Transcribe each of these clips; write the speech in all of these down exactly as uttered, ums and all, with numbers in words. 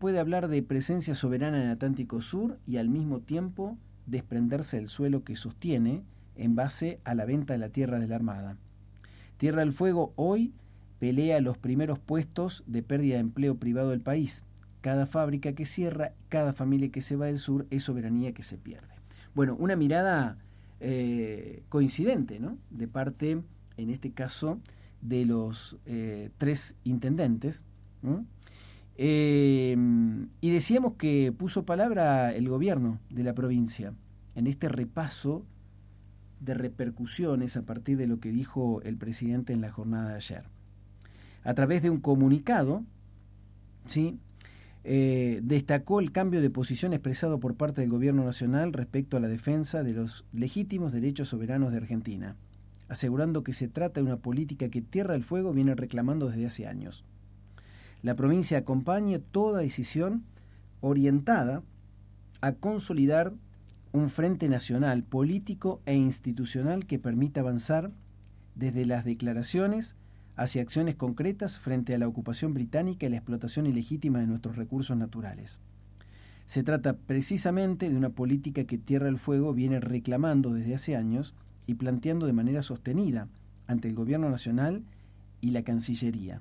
puede hablar de presencia soberana en el Atlántico Sur y al mismo tiempo desprenderse del suelo que sostiene en base a la venta de la tierra de la Armada. Tierra del Fuego hoy pelea los primeros puestos de pérdida de empleo privado del país. Cada fábrica que cierra, cada familia que se va del sur es soberanía que se pierde. Bueno, una mirada eh, coincidente, ¿no?, de parte, en este caso, de los eh, tres intendentes. ¿no? Eh, y decíamos que puso palabra el gobierno de la provincia en este repaso de repercusiones a partir de lo que dijo el presidente en la jornada de ayer. A través de un comunicado, ¿sí?, eh, destacó el cambio de posición expresado por parte del gobierno nacional respecto a la defensa de los legítimos derechos soberanos de Argentina, asegurando que se trata de una política que Tierra del Fuego viene reclamando desde hace años. La provincia acompaña toda decisión orientada a consolidar un frente nacional, político e institucional que permita avanzar desde las declaraciones hacia acciones concretas frente a la ocupación británica y la explotación ilegítima de nuestros recursos naturales. Se trata precisamente de una política que Tierra del Fuego viene reclamando desde hace años y planteando de manera sostenida ante el Gobierno Nacional y la Cancillería.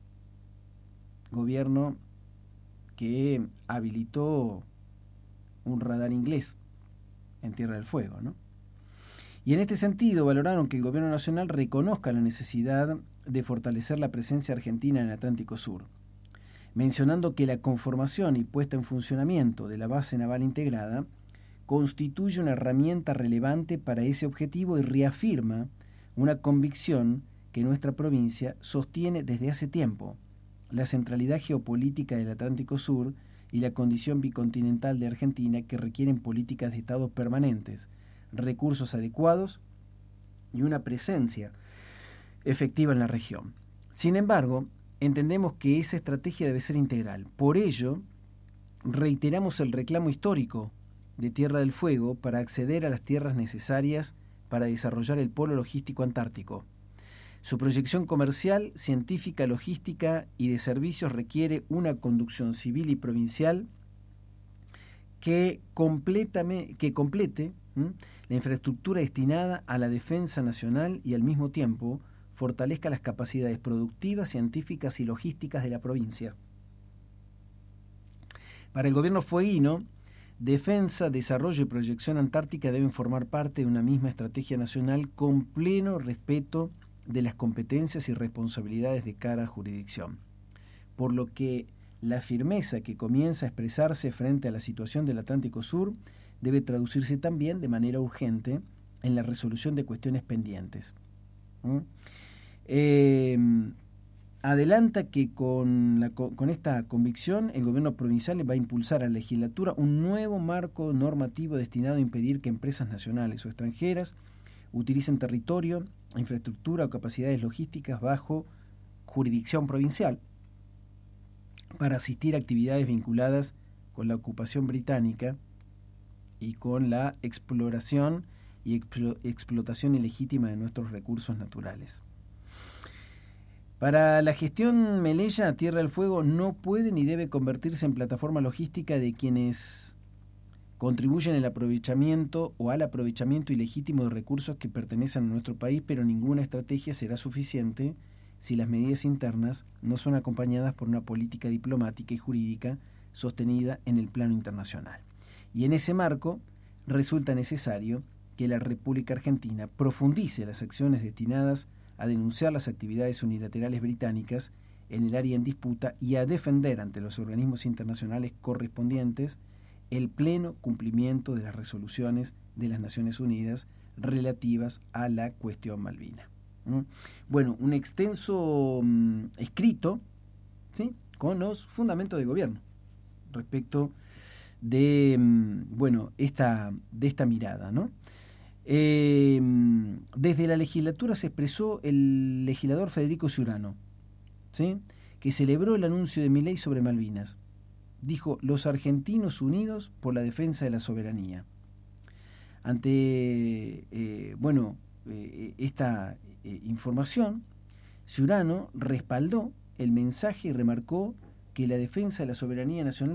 Gobierno que habilitó un radar inglés en Tierra del Fuego, ¿no? Y en este sentido valoraron que el Gobierno Nacional reconozca la necesidad de fortalecer la presencia argentina en el Atlántico Sur, mencionando que la conformación y puesta en funcionamiento de la base naval integrada constituye una herramienta relevante para ese objetivo y reafirma una convicción que nuestra provincia sostiene desde hace tiempo: la centralidad geopolítica del Atlántico Sur y la condición bicontinental de Argentina, que requieren políticas de Estado permanentes, recursos adecuados y una presencia efectiva en la región. Sin embargo, entendemos que esa estrategia debe ser integral. Por ello, reiteramos el reclamo histórico de Tierra del Fuego para acceder a las tierras necesarias para desarrollar el polo logístico antártico. Su proyección comercial, científica, logística y de servicios requiere una conducción civil y provincial que, que complete ¿m? la infraestructura destinada a la defensa nacional y al mismo tiempo fortalezca las capacidades productivas, científicas y logísticas de la provincia. Para el gobierno fueguino, defensa, desarrollo y proyección antártica deben formar parte de una misma estrategia nacional con pleno respeto de las competencias y responsabilidades de cada jurisdicción, por lo que la firmeza que comienza a expresarse frente a la situación del Atlántico Sur debe traducirse también de manera urgente en la resolución de cuestiones pendientes. ¿Mm? Eh, adelanta que con, la, con esta convicción el gobierno provincial va a impulsar a la legislatura un nuevo marco normativo destinado a impedir que empresas nacionales o extranjeras utilicen territorio, infraestructura o capacidades logísticas bajo jurisdicción provincial para asistir a actividades vinculadas con la ocupación británica y con la exploración y explo- explotación ilegítima de nuestros recursos naturales. Para la gestión Melella, Tierra del Fuego no puede ni debe convertirse en plataforma logística de quienes contribuyen al aprovechamiento o al aprovechamiento ilegítimo de recursos que pertenecen a nuestro país, pero ninguna estrategia será suficiente si las medidas internas no son acompañadas por una política diplomática y jurídica sostenida en el plano internacional. Y en ese marco resulta necesario que la República Argentina profundice las acciones destinadas a denunciar las actividades unilaterales británicas en el área en disputa y a defender ante los organismos internacionales correspondientes el pleno cumplimiento de las resoluciones de las Naciones Unidas relativas a la cuestión Malvina. ¿Mm? Bueno, un extenso mm, escrito, ¿sí?, con los fundamentos del gobierno respecto de, mm, bueno, esta, de esta mirada, ¿no? Eh, desde la legislatura se expresó el legislador Federico Ciurano, ¿sí?, que celebró el anuncio de Milei sobre Malvinas. Dijo: los argentinos unidos por la defensa de la soberanía. Ante eh, bueno eh, esta eh, información, Ciurano respaldó el mensaje y remarcó que la defensa de la soberanía nacional